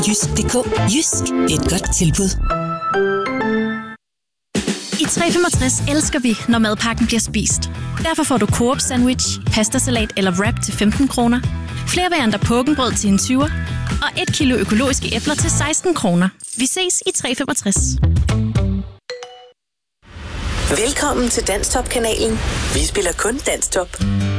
Jysk.dk. Jysk, det er et godt tilbud. I 365 elsker vi, når madpakken bliver spist. Derfor får du Coop sandwich, pastasalat eller wrap til 15 kroner. Flere varianter pukkenbrød til en 20'er. Og 1 kilo økologiske æbler til 16 kroner. Vi ses i 365. Velkommen til Danstop-kanalen. Vi spiller kun Danstop.